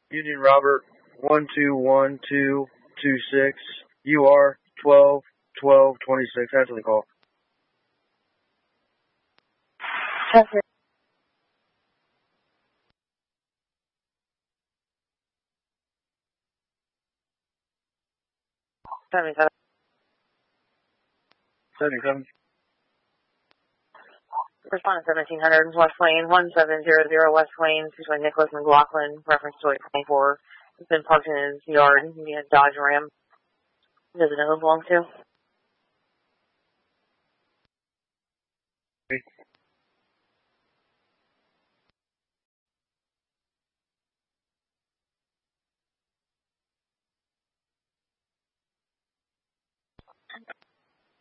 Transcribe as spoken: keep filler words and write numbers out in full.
Union Robert, one two one two two six, U R twelve twelve twenty-six. Answer the call. Chester. seventy-seven. seventy-seven. Respondent seventeen hundred, West Lane, one seven zero zero West Lane, between Nicholas McLaughlin, reference to eight twenty-four. He's been parked in his yard via Dodge Ram. Doesn't know who it belongs to.